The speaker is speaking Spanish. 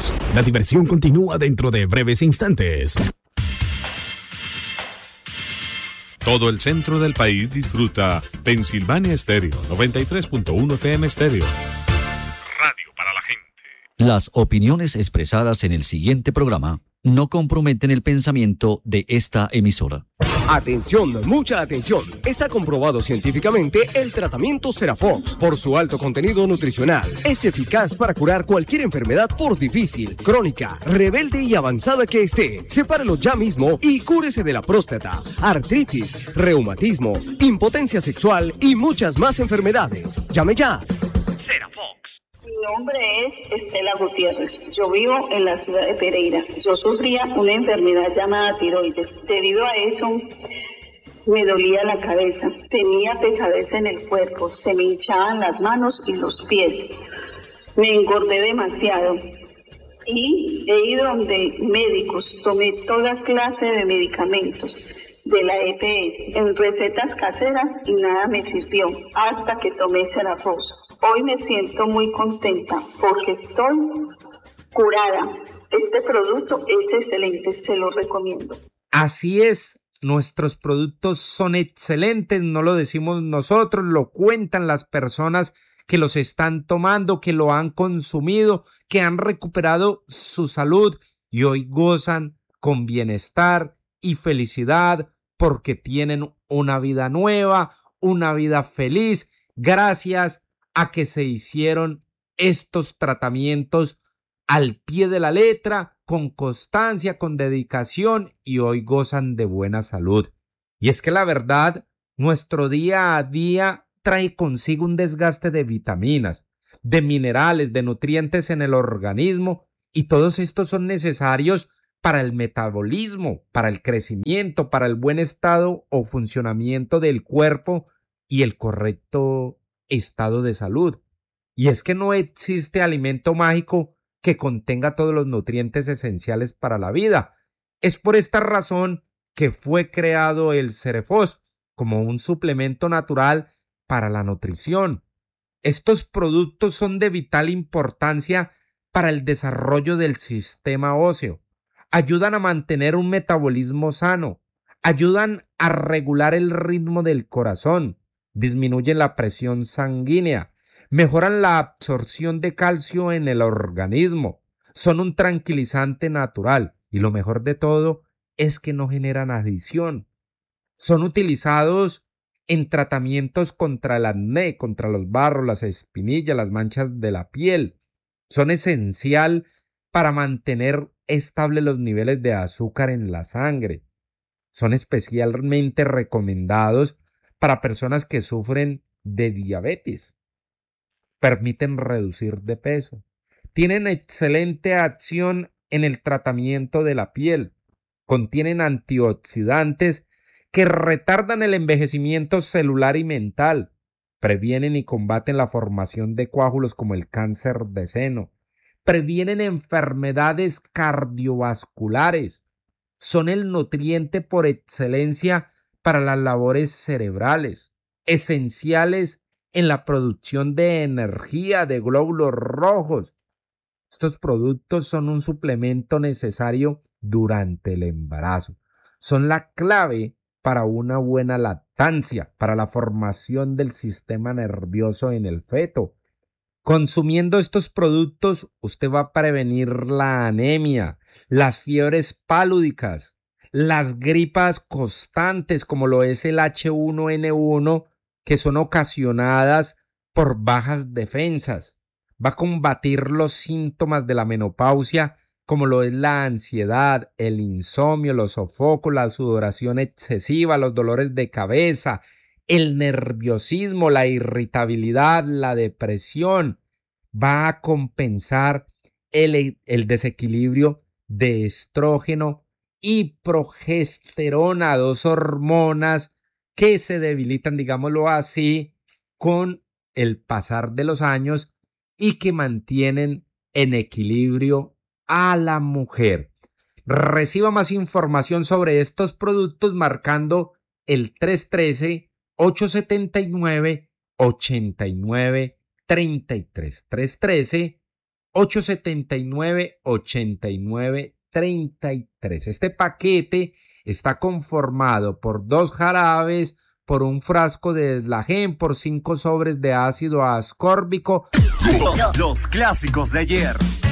más. La diversión continúa dentro de breves instantes. Todo el centro del país disfruta Pensilvania Estéreo, 93.1 FM Estéreo. Radio para la gente. Las opiniones expresadas en el siguiente programa no comprometen el pensamiento de esta emisora. Atención, mucha atención. Está comprobado científicamente el tratamiento Serafox por su alto contenido nutricional. Es eficaz para curar cualquier enfermedad por difícil, crónica, rebelde y avanzada que esté. Sepárelo ya mismo y cúrese de la próstata, artritis, reumatismo, impotencia sexual y muchas más enfermedades. Llame ya. Mi nombre es Estela Gutiérrez. Yo vivo en la ciudad de Pereira. Yo sufría una enfermedad llamada tiroides. Debido a eso, me dolía la cabeza. Tenía pesadez en el cuerpo. Se me hinchaban las manos y los pies. Me engordé demasiado. Y he ido donde médicos. Tomé toda clase de medicamentos de la EPS en recetas caseras y nada me sirvió hasta que tomé Serafox. Hoy me siento muy contenta porque estoy curada. Este producto es excelente, se lo recomiendo. Así es, nuestros productos son excelentes, no lo decimos nosotros, lo cuentan las personas que los están tomando, que lo han consumido, que han recuperado su salud y hoy gozan con bienestar y felicidad porque tienen una vida nueva, una vida feliz, gracias a que se hicieron estos tratamientos al pie de la letra, con constancia, con dedicación y hoy gozan de buena salud. Y es que la verdad, nuestro día a día trae consigo un desgaste de vitaminas, de minerales, de nutrientes en el organismo y todos estos son necesarios para el metabolismo, para el crecimiento, para el buen estado o funcionamiento del cuerpo y el correcto estado de salud. Y es que no existe alimento mágico que contenga todos los nutrientes esenciales para la vida. Es por esta razón que fue creado el Cerefox como un suplemento natural para la nutrición. Estos productos son de vital importancia para el desarrollo del sistema óseo. Ayudan a mantener un metabolismo sano. Ayudan a regular el ritmo del corazón. Disminuyen la presión sanguínea, mejoran la absorción de calcio en el organismo, son un tranquilizante natural y lo mejor de todo es que no generan adicción. Son utilizados en tratamientos contra el acné, contra los barros, las espinillas, las manchas de la piel. Son esencial para mantener estables los niveles de azúcar en la sangre. Son especialmente recomendados para personas que sufren de diabetes. Permiten reducir de peso. Tienen excelente acción en el tratamiento de la piel. Contienen antioxidantes que retardan el envejecimiento celular y mental. Previenen y combaten la formación de coágulos como el cáncer de seno. Previenen enfermedades cardiovasculares. Son el nutriente por excelencia para las labores cerebrales, esenciales en la producción de energía de glóbulos rojos. Estos productos son un suplemento necesario durante el embarazo. Son la clave para una buena lactancia, para la formación del sistema nervioso en el feto. Consumiendo estos productos, usted va a prevenir la anemia, las fiebres palúdicas, las gripas constantes como lo es el H1N1, que son ocasionadas por bajas defensas. Va a combatir los síntomas de la menopausia como lo es la ansiedad, el insomnio, los sofocos, la sudoración excesiva, los dolores de cabeza, el nerviosismo, la irritabilidad, la depresión. Va a compensar el desequilibrio de estrógeno y progesterona, dos hormonas que se debilitan, digámoslo así, con el pasar de los años y que mantienen en equilibrio a la mujer. Reciba más información sobre estos productos marcando el 313-879-8933. 313 879-8933. Este paquete está conformado por 2 jarabes, por un frasco de Deslagen, por 5 sobres de ácido ascórbico. Los clásicos de ayer.